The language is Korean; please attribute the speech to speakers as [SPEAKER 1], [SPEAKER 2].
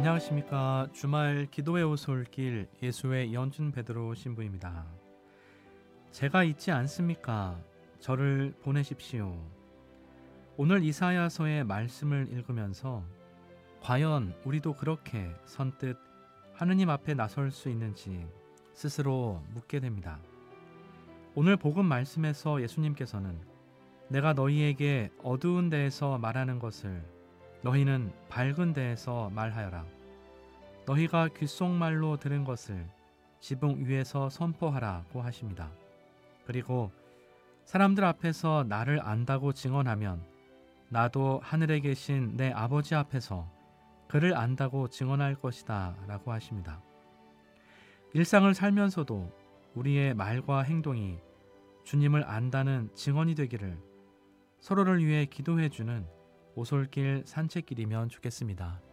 [SPEAKER 1] 안녕하십니까. 주말 기도의 오솔길 예수의 연준 베드로 신부입니다. 제가 있지 않습니까? 저를 보내십시오. 오늘 이사야서의 말씀을 읽으면서 과연 우리도 그렇게 선뜻 하느님 앞에 나설 수 있는지 스스로 묻게 됩니다. 오늘 복음 말씀에서 예수님께서는 내가 너희에게 어두운 데에서 말하는 것을 너희는 밝은 데에서 말하여라. 너희가 귓속말로 들은 것을 지붕 위에서 선포하라고 하십니다. 그리고 사람들 앞에서 나를 안다고 증언하면 나도 하늘에 계신 내 아버지 앞에서 그를 안다고 증언할 것이다 라고 하십니다. 일상을 살면서도 우리의 말과 행동이 주님을 안다는 증언이 되기를 서로를 위해 기도해주는 오솔길 산책길이면 좋겠습니다.